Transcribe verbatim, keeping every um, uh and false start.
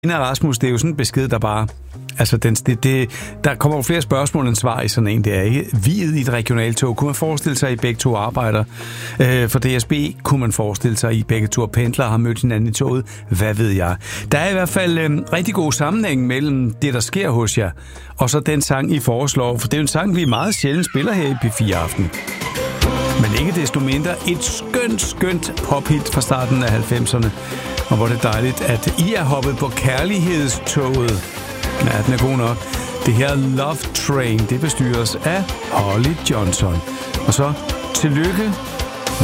Rasmus, det er jo sådan en besked, der bare... Altså, den, det, det, der kommer jo flere spørgsmål end svar i sådan en der, ikke? Viet i et regionaltog. Kunne man forestille sig, at I begge to arbejder øh, for D S B? Kunne man forestille sig, at I begge to pendler og har mødt hinanden i toget? Hvad ved jeg? Der er i hvert fald øh, rigtig god sammenhæng mellem det, der sker hos jer, og så den sang, I foreslår. For det er jo en sang, vi meget sjældent spiller her i P fire Aften. Men ikke desto mindre et skønt, skønt pophit fra starten af halvfemserne. Og hvor det er dejligt, at I er hoppet på kærlighedstoget. Ja, den er god nok. Det her Love Train, det bestyres af Holly Johnson. Og så tillykke